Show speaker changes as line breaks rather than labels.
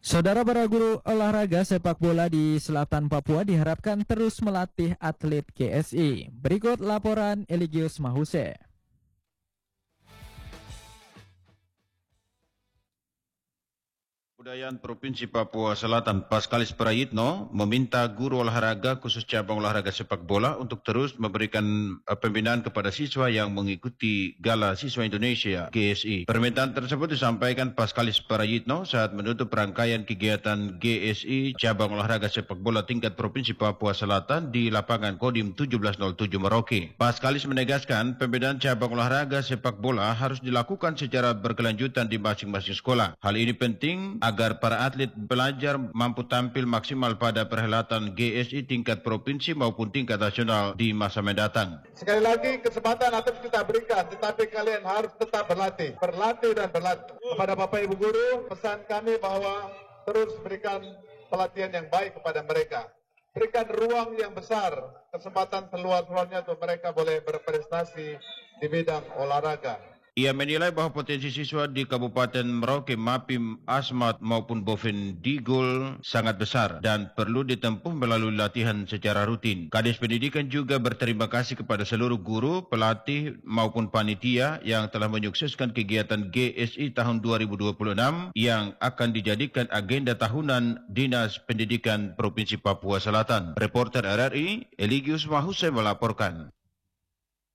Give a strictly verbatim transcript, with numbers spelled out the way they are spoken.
Saudara para guru olahraga sepak bola di selatan Papua diharapkan terus melatih atlet G S I. Berikut laporan Eligius Mahuse.
Kebudayaan Provinsi Papua Selatan Paskalis Prayitno meminta guru olahraga khusus cabang olahraga sepak bola untuk terus memberikan uh, pembinaan kepada siswa yang mengikuti Gala Siswa Indonesia G S I. Permintaan tersebut disampaikan Paskalis Prayitno saat menutup rangkaian kegiatan G S I cabang olahraga sepak bola tingkat Provinsi Papua Selatan di lapangan Kodim tujuh belas nol tujuh Merauke. Paskalis menegaskan pembinaan cabang olahraga sepak bola harus dilakukan secara berkelanjutan di masing-masing sekolah. Hal ini penting agar para atlet belajar mampu tampil maksimal pada perhelatan G S I tingkat provinsi maupun tingkat nasional di masa mendatang.
Sekali lagi kesempatan harus kita berikan, tetapi kalian harus tetap berlatih, berlatih dan berlatih. Kepada Bapak Ibu Guru, pesan kami bahwa terus berikan pelatihan yang baik kepada mereka. Berikan ruang yang besar, kesempatan seluas-luasnya untuk mereka boleh berprestasi di bidang olahraga.
Ia menilai bahwa potensi siswa di Kabupaten Merauke, Mapim, Asmat maupun Boven Digul sangat besar dan perlu ditempuh melalui latihan secara rutin. Kades Pendidikan juga berterima kasih kepada seluruh guru, pelatih maupun panitia yang telah menyukseskan kegiatan G S I tahun dua ribu dua puluh enam yang akan dijadikan agenda tahunan Dinas Pendidikan Provinsi Papua Selatan. Reporter R R I, Eligius Mahuse melaporkan.